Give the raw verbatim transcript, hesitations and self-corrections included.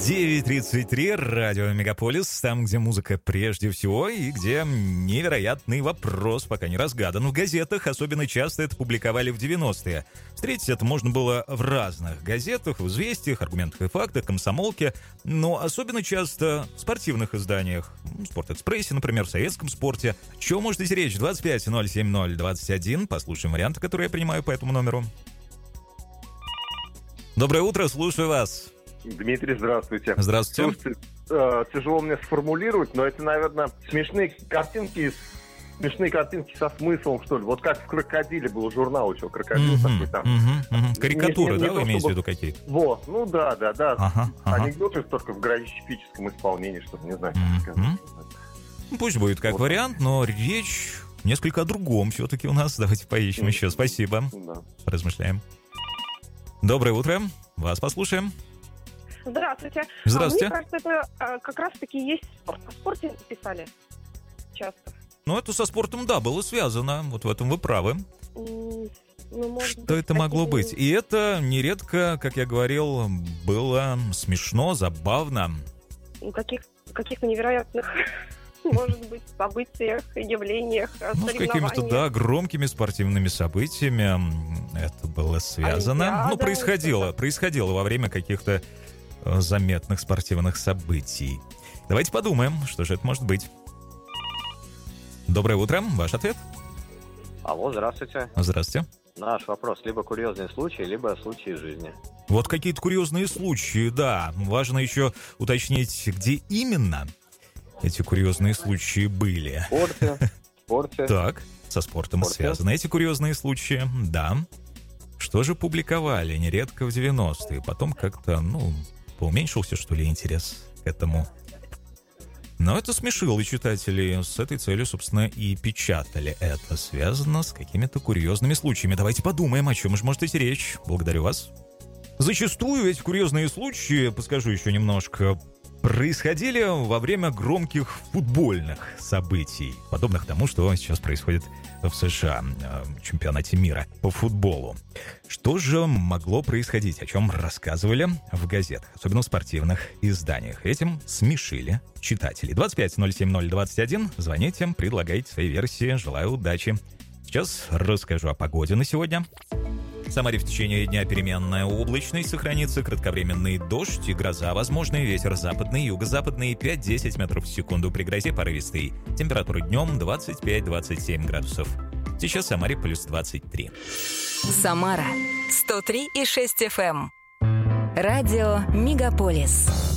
девять тридцать три, радио Мегаполис, там, где музыка прежде всего и где невероятный вопрос пока не разгадан. В газетах особенно часто это публиковали в девяностые. Встретить это можно было в разных газетах, в «Известиях», «Аргументах и фактах», «Комсомолке», но особенно часто в спортивных изданиях. В «Спортэкспрессе», например, в «Советском спорте». О чем может идти речь? двадцать пять ноль семь ноль двадцать один. Послушаем варианты, которые я принимаю по этому номеру. Доброе утро, слушаю вас. Дмитрий, здравствуйте. Здравствуйте. Слушайте, э, тяжело мне сформулировать, но это, наверное, смешные картинки, смешные картинки со смыслом, что ли. Вот как в «Крокодиле» был журнал еще, «Крокодил» Mm-hmm, такой там. mm-hmm, mm-hmm. Карикатуры, не, не, да, не вы то, имеете чтобы... в виду какие-то? Вот, ну да, да, да. Ага, ага. Анекдоты только в графическом исполнении, что-то, не знаю, как Mm-hmm. сказать. Ну, пусть будет как вот. вариант, но речь несколько о другом все-таки у нас. Давайте поищем mm-hmm. еще. Спасибо. Да. Размышляем. Доброе утро. Вас послушаем. Здравствуйте. Здравствуйте. А, мне кажется, это а, как раз-таки и есть спорт. О спорте писали часто. Ну, это со спортом, да, было связано. Вот в этом вы правы. Mm, ну, может Что быть, это могло такие... быть? И это нередко, как я говорил, было смешно, забавно. В каких, каких-то невероятных, может быть, событиях, явлениях, Ну, с какими-то, да, громкими спортивными событиями это было связано. Олимпиада, Ну, происходило, что-то. происходило во время каких-то э, заметных спортивных событий. Давайте подумаем, что же это может быть. Доброе утро, ваш ответ? Алло, здравствуйте. Здравствуйте. Наш вопрос: либо курьезные случаи, либо случаи жизни. Вот какие-то курьезные случаи, да. Важно еще уточнить, где именно эти курьезные случаи были. В спорте. В спорте. Так, со спортом Спорте. связаны эти курьезные случаи, да. Что же публиковали нередко в девяностые? Потом как-то, ну, поуменьшился, что ли, интерес к этому. Но это смешило читателей. С этой целью, собственно, и печатали это. Связано с какими-то курьезными случаями. Давайте подумаем, о чем же может идти речь. Благодарю вас. Зачастую эти курьезные случаи, подскажу еще немножко, происходили во время громких футбольных событий, подобных тому, что сейчас происходит в США, в чемпионате мира по футболу. Что же могло происходить, о чем рассказывали в газетах, особенно в спортивных изданиях? Этим смешили читателей. двадцать пять ноль семь ноль двадцать один. Звоните, предлагайте свои версии. Желаю удачи. Сейчас расскажу о погоде на сегодня. В Самаре в течение дня переменная облачность, сохранится кратковременный дождь и гроза, возможный ветер западный, юго-западный пять-десять метров в секунду, при грозе порывистый. Температура днем двадцать пять - двадцать семь градусов. Сейчас в Самаре плюс двадцать три. Самара сто три и шесть эф эм. Радио Мегаполис.